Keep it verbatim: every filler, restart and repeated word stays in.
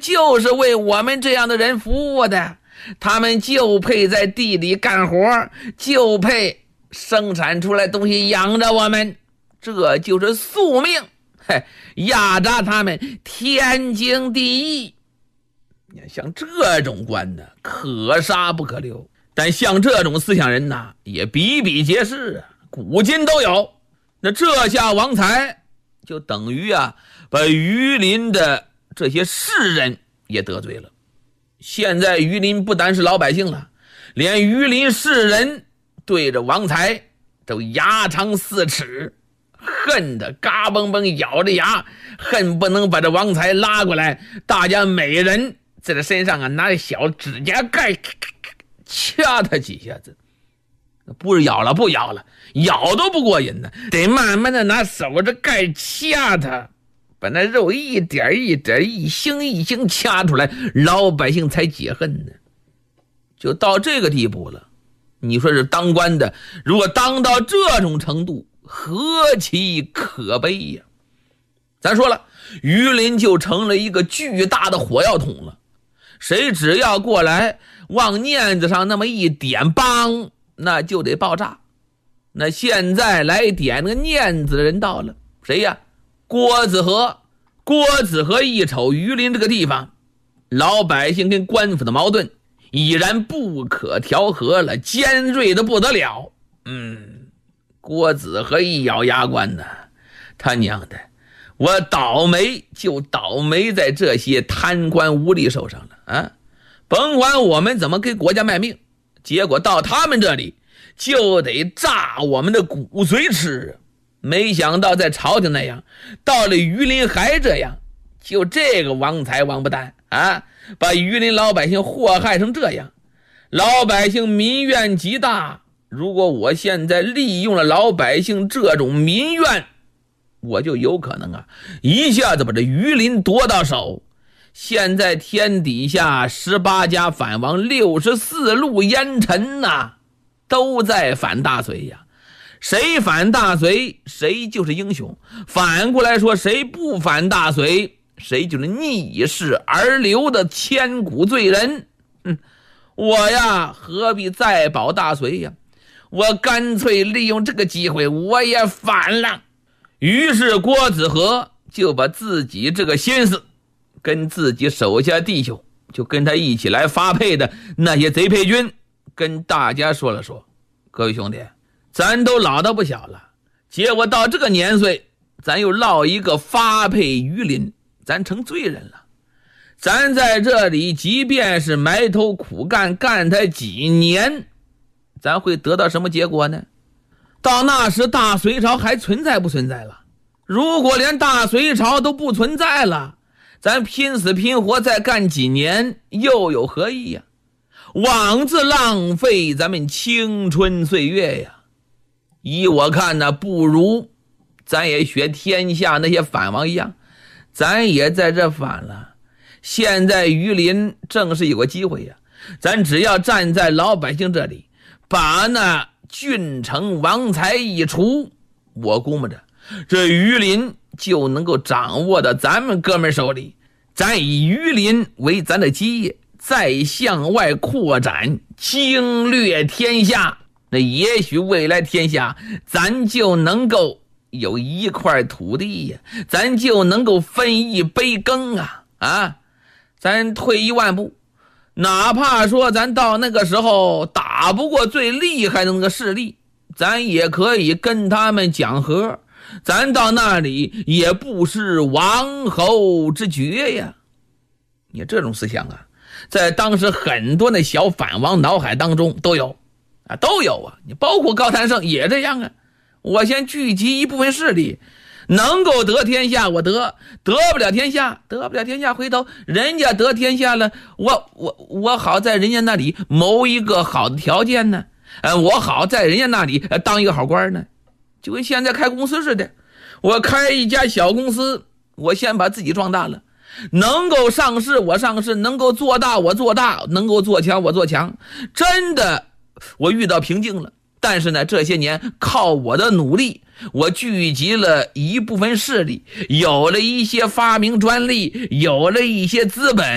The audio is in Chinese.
就是为我们这样的人服务的，他们就配在地里干活，就配生产出来东西养着我们，这就是宿命。嘿，压榨他们天经地义。像这种官的可杀不可留，但像这种思想人呐，也比比皆是啊，古今都有。那这下王才就等于啊，把榆林的这些士人也得罪了。现在榆林不单是老百姓了，连榆林士人对着王才都牙长四齿，恨得嘎嘣嘣咬着牙，恨不能把这王才拉过来，大家每人在他身上啊拿小指甲盖掐他几下子。不是咬了不咬了，咬都不过瘾呢，得慢慢的拿手指盖掐他，把那肉一点一点一星一星掐出来，老百姓才解恨呢。就到这个地步了，你说是当官的如果当到这种程度，何其可悲呀！咱说了，榆林就成了一个巨大的火药桶了，谁只要过来往念子上那么一点，邦，那就得爆炸。那现在来点那个念子的人到了，谁呀？郭子和。郭子和一瞅榆林这个地方，老百姓跟官府的矛盾已然不可调和了，尖锐的不得了。嗯，郭子和一咬牙关呢，他娘的，我倒霉就倒霉在这些贪官污吏手上了啊！甭管我们怎么给国家卖命，结果到他们这里就得炸我们的骨髓吃。没想到在朝廷那样，到了榆林还这样，就这个王才王八蛋啊，把榆林老百姓祸害成这样，老百姓民怨极大。如果我现在利用了老百姓这种民怨，我就有可能啊一下子把这榆林夺到手。现在天底下十八家反王，六十四路烟尘呐、啊，都在反大隋呀。谁反大隋，谁就是英雄。反过来说，谁不反大隋，谁就是逆势而流的千古罪人。嗯，我呀，何必再保大隋呀？我干脆利用这个机会，我也反了。于是郭子和就把自己这个心思跟自己手下弟兄，就跟他一起来发配的那些贼配军，跟大家说了说，各位兄弟，咱都老到不小了，结果到这个年岁，咱又落一个发配榆林，咱成罪人了。咱在这里即便是埋头苦干，干他几年，咱会得到什么结果呢？到那时大隋朝还存在不存在了？如果连大隋朝都不存在了，咱拼死拼活再干几年又有何意呀？枉自浪费咱们青春岁月呀！依我看呢，不如咱也学天下那些反王一样，咱也在这反了。现在榆林正是有个机会呀，咱只要站在老百姓这里，把那郡城王才一除，我估摸着这榆林就能够掌握到咱们哥们手里。咱以榆林为咱的基业，再向外扩展，经略天下，那也许未来天下咱就能够有一块土地呀，咱就能够分一杯羹啊！啊，咱退一万步，哪怕说咱到那个时候打不过最厉害的那个势力，咱也可以跟他们讲和，咱到那里也不失王侯之爵呀。你这种思想啊，在当时很多的小反王脑海当中都有啊，都有啊。你包括高谭胜也这样啊。我先聚集一部分势力，能够得天下我得，得不了天下，得不了天下回头人家得天下了，我我我好在人家那里谋一个好的条件呢，呃，我好在人家那里当一个好官呢。就跟现在开公司似的，我开一家小公司，我先把自己壮大了，能够上市我上市，能够做大我做大，能够做强我做强。真的我遇到瓶颈了，但是呢这些年靠我的努力，我聚集了一部分势力，有了一些发明专利，有了一些资本，